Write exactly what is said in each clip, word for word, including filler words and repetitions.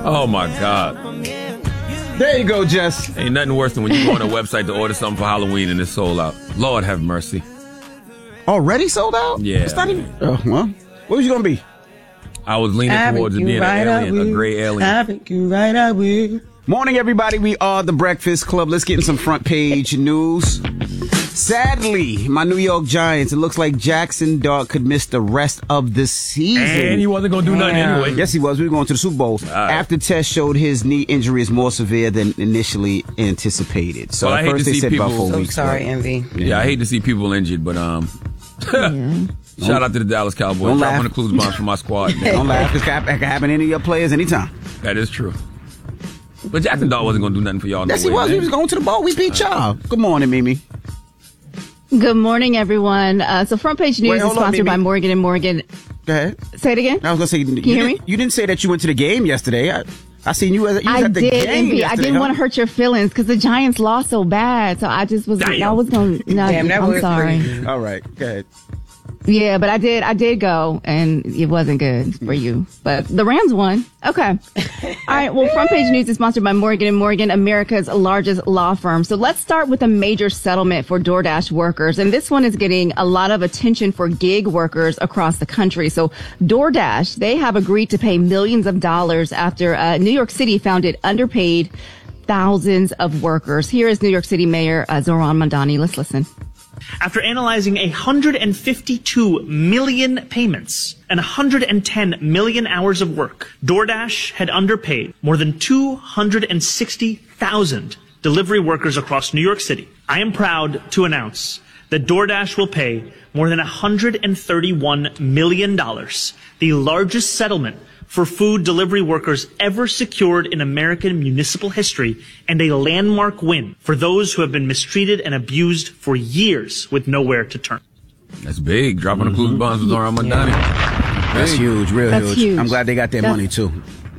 Oh, my God. There you go, Jess. Ain't nothing worse than when you go on a website to order something for Halloween and it's sold out. Lord have mercy. Already sold out? Yeah. It's not even. Oh, well, what was you going to be? I was leaning towards it being right, an alien, a gray alien. Having you right, I will. Morning, everybody. We are the Breakfast Club. Let's get in some front page news. Sadly, my New York Giants, it looks like Jackson Dart could miss the rest of the season. And he wasn't going to do nothing anyway. Yes, he was. We were going to the Super Bowl. Right. After tests showed his knee injury is more severe than initially anticipated. So well, at first they said people, about four so weeks. Sorry, Envy. Yeah. yeah, I hate to see people injured, but um, yeah. shout out to the Dallas Cowboys. Don't Drop laugh. on the clues bombs for my squad. Don't laugh. It can happen to any of your players anytime. That is true. But Jackson Dart wasn't going to do nothing for y'all. Yes, no he way, was. man. He was going to the bowl. We beat y'all. Good morning, Mimi. Good morning, everyone. Uh, so Front Page News Wait, is sponsored on, by Morgan and Morgan. Go ahead. Say it again. I was going to say, you, Can you hear me? Didn't, you didn't say that you went to the game yesterday. I, I seen you, as, you was I at the did, game Envy. I didn't huh? want to hurt your feelings because the Giants lost so bad. So I just was, Damn. I was going to, no, Damn, that I'm was sorry. crazy. All right. Go ahead. Yeah, but I did, I did go and it wasn't good for you, but the Rams won. Okay. All right. Well, Front Page News is sponsored by Morgan and Morgan, America's largest law firm. So let's start with a major settlement for DoorDash workers. And this one is getting a lot of attention for gig workers across the country. So DoorDash, they have agreed to pay millions of dollars after uh, New York City found it underpaid thousands of workers. Here is New York City Mayor uh, Zohran Mamdani. Let's listen. After analyzing one hundred fifty-two million payments and one hundred ten million hours of work, DoorDash had underpaid more than two hundred sixty thousand delivery workers across New York City. I am proud to announce that DoorDash will pay more than one hundred thirty-one million dollars, the largest settlement for food delivery workers ever secured in American municipal history, and a landmark win for those who have been mistreated and abused for years with nowhere to turn. That's big. Dropping mm-hmm. the clues bombs with Zohran Mamdani. Yeah. That's huge, real That's huge. huge. I'm glad they got their That's- money too.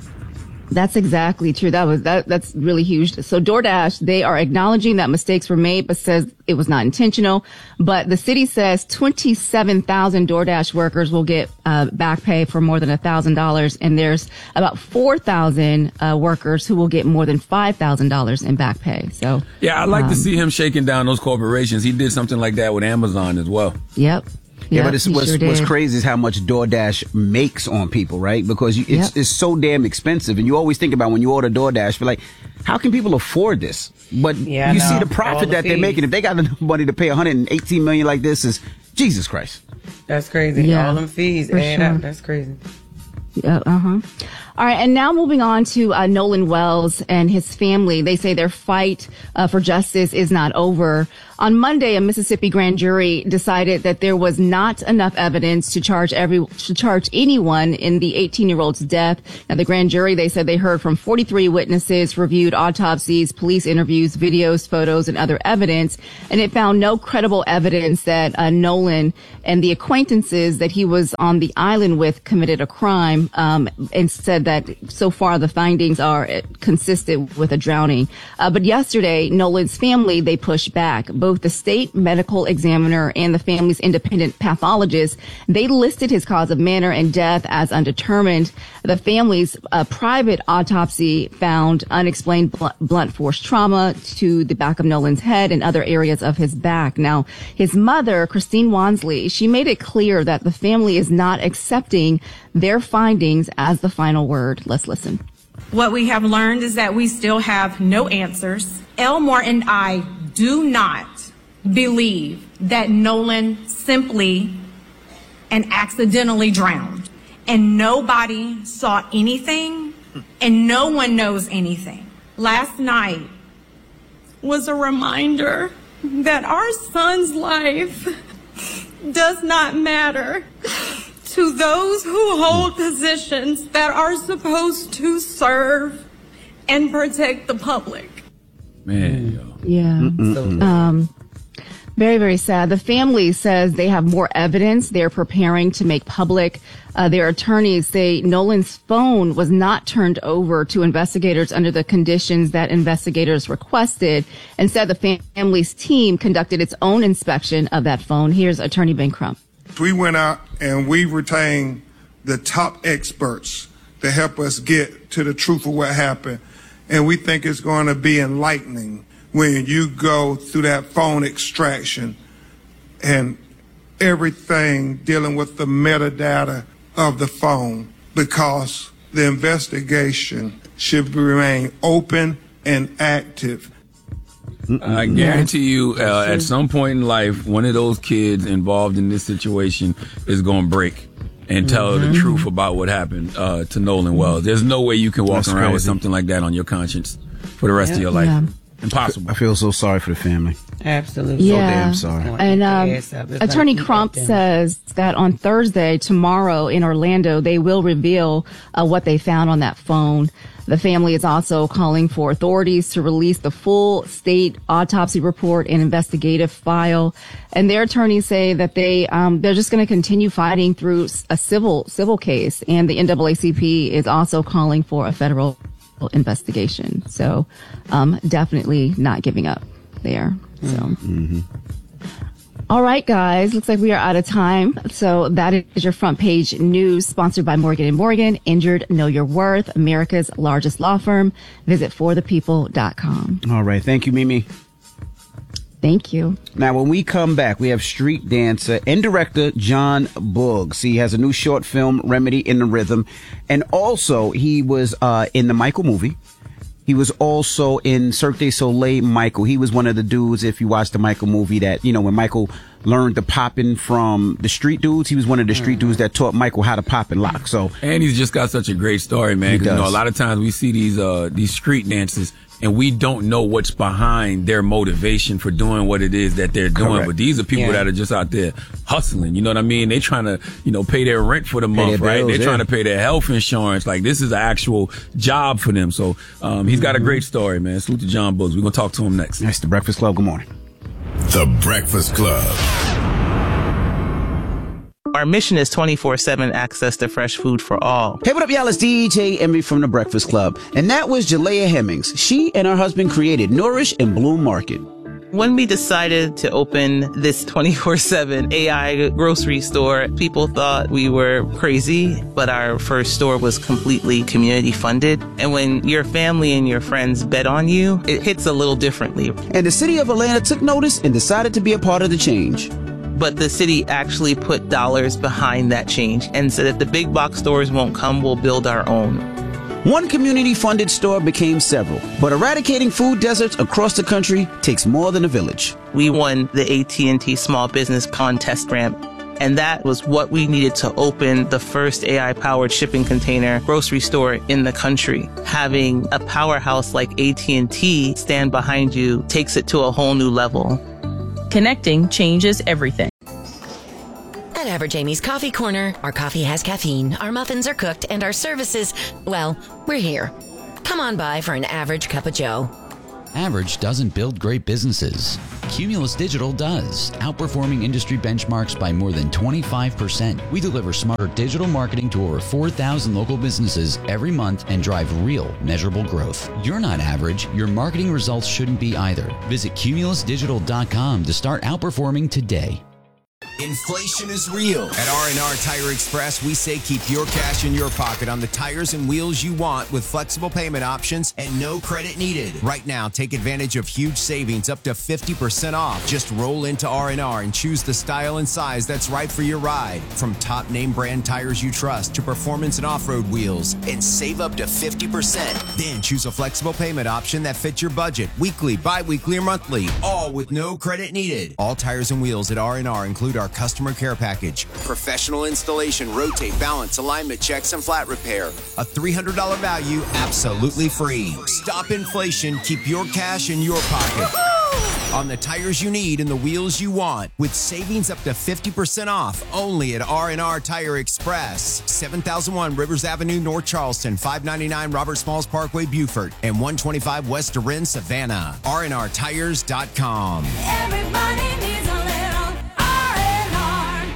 That's exactly true. That was that. That's really huge. So DoorDash, they are acknowledging that mistakes were made, but says it was not intentional. But the city says twenty-seven thousand DoorDash workers will get uh, back pay for more than a thousand dollars, and there's about four thousand uh, workers who will get more than five thousand dollars in back pay. So yeah, I'd like um, to see him shaking down those corporations. He did something like that with Amazon as well. Yep. Yeah, Yep, but it's, what's, sure what's crazy is how much DoorDash makes on people, right? Because you, it's, Yep. it's so damn expensive. And you always think about when you order DoorDash, you're like, how can people afford this? But Yeah, you I see know. the profit All the that they're fees. making. If they got enough money to pay one hundred eighteen million dollars like this, is Jesus Christ. That's crazy. Yeah, All them fees for add sure. up. That's crazy. Yeah, uh-huh. All right, and now moving on to uh, Nolan Wells and his family. They say their fight uh, for justice is not over. On Monday, a Mississippi grand jury decided that there was not enough evidence to charge every to charge anyone in the eighteen-year-old's death. Now, the grand jury, they said they heard from forty-three witnesses, reviewed autopsies, police interviews, videos, photos, and other evidence, and it found no credible evidence that uh, Nolan and the acquaintances that he was on the island with committed a crime, um, and said that so far the findings are consistent with a drowning. Uh, but yesterday, Nolan's family, they pushed back. Both the state medical examiner and the family's independent pathologist, they listed his cause of manner and death as undetermined. The family's uh, private autopsy found unexplained bl- blunt force trauma to the back of Nolan's head and other areas of his back. Now, his mother, Christine Wansley, she made it clear that the family is not accepting their findings as the final word. Let's listen. What we have learned is that we still have no answers. Elmore and I do not believe that Nolan simply and accidentally drowned. And nobody saw anything, and no one knows anything. Last night was a reminder that our son's life does not matter to those who hold positions that are supposed to serve and protect the public. Man, yo. Yeah. Um, very, very sad. The family says they have more evidence they're preparing to make public. Uh, their attorneys say Nolan's phone was not turned over to investigators under the conditions that investigators requested. Instead, the family's team conducted its own inspection of that phone. Here's Attorney Ben Crump. We went out and we retained the top experts to help us get to the truth of what happened. And we think it's going to be enlightening when you go through that phone extraction and everything dealing with the metadata of the phone, because the investigation should remain open and active. I guarantee you, uh, at some point in life, one of those kids involved in this situation is going to break and tell mm-hmm. the truth about what happened uh, to Nolan Wells. There's no way you can walk That's around crazy. with something like that on your conscience for the rest yeah. of your life. Yeah. Impossible. I feel so sorry for the family. Absolutely. So Yeah. damn sorry. And um, Attorney Crump says that on Thursday, tomorrow in Orlando, they will reveal uh, what they found on that phone. The family is also calling for authorities to release the full state autopsy report and investigative file. And their attorneys say that they um, they're just going to continue fighting through a civil civil case. And the N double A C P is also calling for a federal investigation. So um, definitely not giving up there. So. Mm-hmm. All right, guys. Looks like we are out of time. So that is your front page news, sponsored by Morgan and Morgan. Injured, know your worth. America's largest law firm. Visit for the people dot com. All right. Thank you, Mimi. Thank you. Now, when we come back, we have street dancer and director John Buggs. He has a new short film, Remedy in the Rhythm. And also, he was uh, in the Michael movie. He was also in Cirque du Soleil, Michael. He was one of the dudes, if you watch the Michael movie, that, you know, when Michael learned the popping from the street dudes, he was one of the street dudes that taught Michael how to pop and lock. So, and he's just got such a great story, man. He 'Cause, you know, does. a lot of times we see these uh, these street dances, and we don't know what's behind their motivation for doing what it is that they're doing. Correct. But these are people Yeah. that are just out there hustling. You know what I mean? They trying to, you know, pay their rent for the month, their right? bills, They're yeah. trying to pay their health insurance. Like, this is an actual job for them. So um, he's got a great story, man. Salute to John Buggs. We're gonna talk to him next. that's the Breakfast Club. Good morning. The Breakfast Club. Our mission is twenty-four seven access to fresh food for all. Hey, what up, y'all? It's D J Envy from the Breakfast Club. And that was Jalea Hemmings. She and her husband created Nourish and Bloom Market. When we decided to open this twenty-four seven A I grocery store, people thought we were crazy, but our first store was completely community funded. And when your family and your friends bet on you, it hits a little differently. And the city of Atlanta took notice and decided to be a part of the change. But the city actually put dollars behind that change and said if the big box stores won't come, we'll build our own. One community-funded store became several, but eradicating food deserts across the country takes more than a village. We won the A T and T Small Business Contest Grant, and that was what we needed to open the first A I-powered shipping container grocery store in the country. Having a powerhouse like A T and T stand behind you takes it to a whole new level. Connecting changes everything. At Average Amy's Coffee Corner, our coffee has caffeine, our muffins are cooked, and our services, well, we're here. Come on by for an average cup of joe. Average doesn't build great businesses. Cumulus Digital does, outperforming industry benchmarks by more than twenty-five percent. We deliver smarter digital marketing to over four thousand local businesses every month and drive real, measurable growth. You're not average. Your marketing results shouldn't be either. Visit cumulus digital dot com to start outperforming today. Inflation is real. At R and R Tire Express, we say keep your cash in your pocket on the tires and wheels you want with flexible payment options and no credit needed. Right now, take advantage of huge savings up to fifty percent off. Just roll into R and R and choose the style and size that's right for your ride. From top name brand tires you trust to performance and off-road wheels, and save up to fifty percent. Then choose a flexible payment option that fits your budget, weekly, bi-weekly, or monthly, all with no credit needed. All tires and wheels at R and R include our customer care package, professional installation, rotate, balance, alignment checks, and flat repair. A three hundred dollars value, absolutely free. Stop inflation, keep your cash in your pocket. On the tires you need and the wheels you want, with savings up to fifty percent off, only at R and R Tire Express. seven thousand one Rivers Avenue, North Charleston, five ninety-nine Robert Smalls Parkway, Beaufort, and one twenty-five West Durin, Savannah. R and R tires dot com. Everybody needs a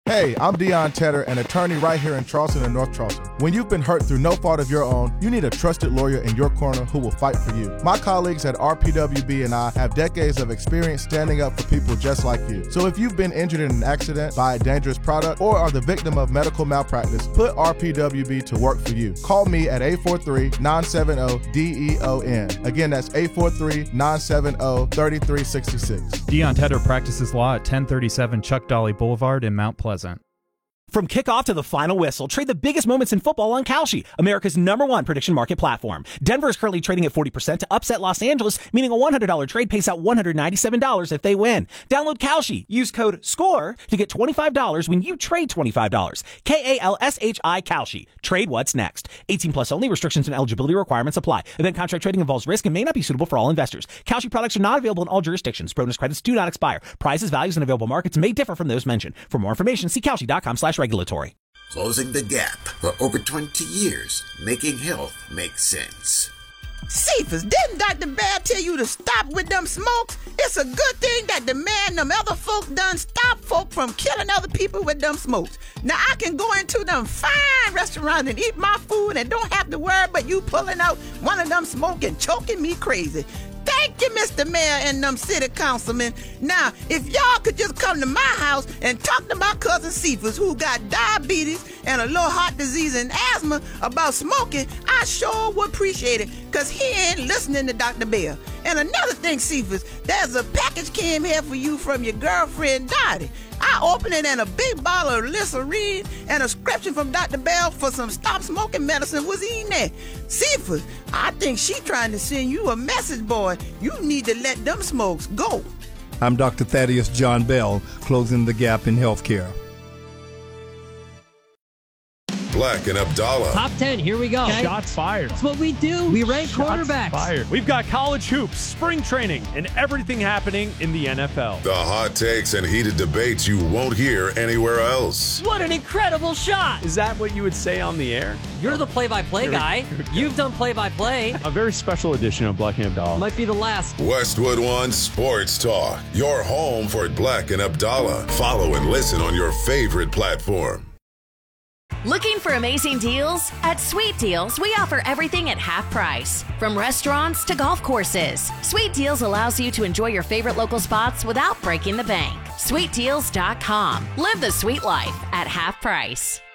Hey, I'm Deion Tedder, an attorney right here in Charleston and North Charleston. When you've been hurt through no fault of your own, you need a trusted lawyer in your corner who will fight for you. My colleagues at R P W B and I have decades of experience standing up for people just like you. So if you've been injured in an accident, by a dangerous product, or are the victim of medical malpractice, put R P W B to work for you. Call me at eight four three, nine seven zero, D E O N. Again, that's eight four three, nine seven zero, three three six six. Deion Tedder practices law at ten thirty-seven Chuck Dolly Boulevard in Mount Pleasant. From kickoff to the final whistle, trade the biggest moments in football on Kalshi, America's number one prediction market platform. Denver is currently trading at forty percent to upset Los Angeles, meaning a one hundred dollars trade pays out one hundred ninety-seven dollars if they win. Download Kalshi. Use code SCORE to get twenty-five dollars when you trade twenty-five dollars. K A L S H I Kalshi. Trade what's next. eighteen plus only. Restrictions and eligibility requirements apply. Event contract trading involves risk and may not be suitable for all investors. Kalshi products are not available in all jurisdictions. Bonus credits do not expire. Prices, values, and available markets may differ from those mentioned. For more information, see Kalshi.com slash regulatory. Closing the gap for over twenty years, making health make sense. Cephas, didn't Doctor Bear tell you to stop with them smokes? It's a good thing that the man them other folks done stop folk from killing other people with them smokes. Now I can go into them fine restaurants and eat my food and don't have to worry about you pulling out one of them smoke and choking me crazy. Thank you, Mister Mayor and them city councilmen. Now, if y'all could just come to my house and talk to my cousin Cephas, who got diabetes and a little heart disease and asthma, about smoking, I sure would appreciate it, because he ain't listening to Doctor Bell. And another thing, Cephas, there's a package came here for you from your girlfriend, Dottie. I opened it and a big bottle of Listerine and a prescription from Doctor Bell for some stop smoking medicine was in there. Cephas, I think she trying to send you a message, boy. You need to let them smokes go. I'm Doctor Thaddeus John Bell, closing the gap in healthcare. Black and Abdallah. Top ten, here we go. Okay. Shots fired. That's what we do. We rank Shots quarterbacks. Fired. We've got college hoops, spring training, and everything happening in the N F L. The hot takes and heated debates you won't hear anywhere else. What an incredible shot. Is that what you would say on the air? You're the play-by-play guy. You've done play-by-play. A very special edition of Black and Abdallah. Might be the last. Westwood One Sports Talk. Your home for Black and Abdallah. Follow and listen on your favorite platform. Looking for amazing deals? At Sweet Deals, we offer everything at half price. From restaurants to golf courses, Sweet Deals allows you to enjoy your favorite local spots without breaking the bank. sweet deals dot com. Live the sweet life at half price.